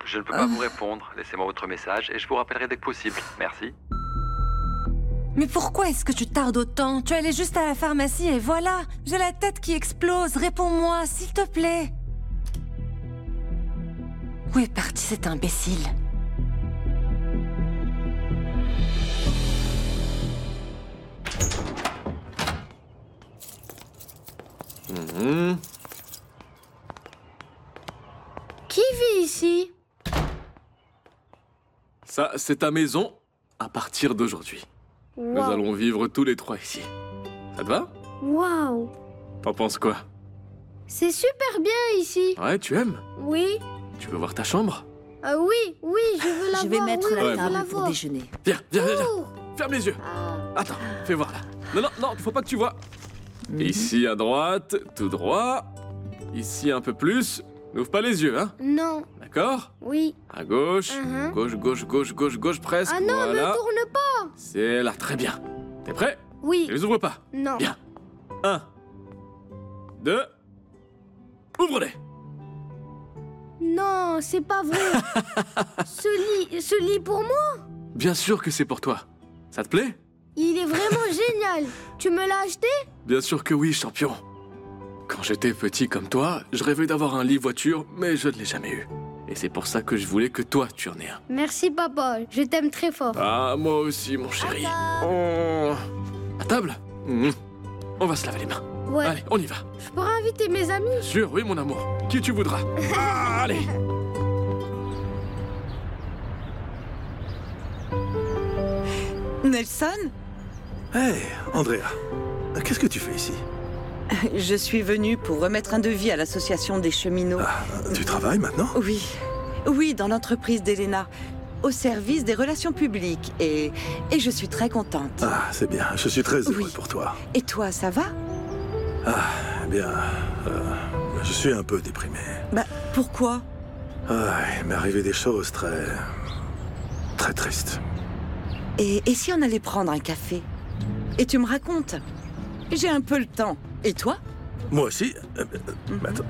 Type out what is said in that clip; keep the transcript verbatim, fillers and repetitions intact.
Je ne peux pas Euh. vous répondre. Laissez-moi votre message et je vous rappellerai dès que possible. Merci. Mais pourquoi est-ce que tu tardes autant? Tu allais juste à la pharmacie et voilà. J'ai la tête qui explose. Réponds-moi, s'il te plaît. Où est parti cet imbécile? Mhm. Qui vit ici? Ça, c'est ta maison à partir d'aujourd'hui. Nous Waouh. allons vivre tous les trois ici. Ça te va? Waouh. T'en penses quoi? C'est super bien ici. Ouais, tu aimes? Oui. Tu veux voir ta chambre? Ah oui, oui, je veux la Je vais voir. mettre oui, la je veux table la pour voir. déjeuner. Viens, viens, viens, viens. Oh. Ferme les yeux. Ah. Attends, fais voir là. Non, non, non, faut pas que tu vois. Mhm. Ici à droite, tout droit. Ici un peu plus. N'ouvre pas les yeux, hein? Non, D'accord? oui. À gauche. Mhm. Gauche, gauche, gauche, gauche, gauche, presque. Ah non, voilà. ne tourne pas. C'est là, très bien. T'es prêt? Oui. Ne les ouvre pas. Non. Bien. Un. Deux. Ouvre-les. Non, c'est pas vrai. ce lit, ce lit pour moi, Bien sûr que c'est pour toi. Ça te plaît? il est vraiment génial. Tu me l'as acheté? Bien sûr que oui, champion. Quand j'étais petit comme toi, je rêvais d'avoir un lit voiture, mais je ne l'ai jamais eu. Et c'est pour ça que je voulais que toi, tu en aies un. Merci papa, je t'aime très fort. Ah, moi aussi, mon chéri. À table. Oh. À table? Mhm. On va se laver les mains. Ouais. Allez, on y va. Je pourrais inviter mes amis? Bien sûr, oui, mon amour. Qui tu voudras. Ah, allez. Nelson, Hey, Andrea, qu'est-ce que tu fais ici? je suis venue pour remettre un devis à l'association des cheminots. Ah, tu travailles maintenant? Oui, oui, dans l'entreprise d'Elena, au service des relations publiques. Et, et je suis très contente. Ah, c'est bien, je suis très heureux Oui. pour toi. Et toi, ça va? Eh bien, euh, je suis un peu déprimé. Bah, pourquoi? Ah, il m'est arrivé des choses très... très tristes. et, et si on allait prendre un café? Et tu me racontes? J'ai un peu le temps. Et toi? Moi aussi? Euh, euh, mais attends,